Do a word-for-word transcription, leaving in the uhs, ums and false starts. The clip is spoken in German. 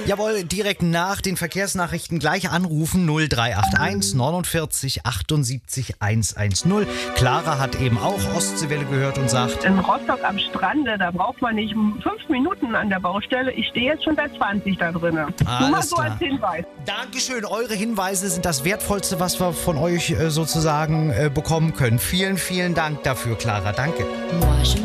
Jawohl, direkt nach den Verkehrsnachrichten gleich anrufen null drei acht eins neunundvierzig achtundsiebzig hundertzehn. Clara hat eben auch Ostseewelle gehört und sagt: In Rostock am Strande, da braucht man nicht fünf Minuten an der Baustelle. Ich stehe jetzt schon seit zwanzig da drinnen. Nur mal so als Hinweis. Dankeschön, eure Hinweise sind das Wertvollste, was wir von euch äh, sozusagen äh, bekommen können. Vielen, vielen Dank dafür, Clara. Danke.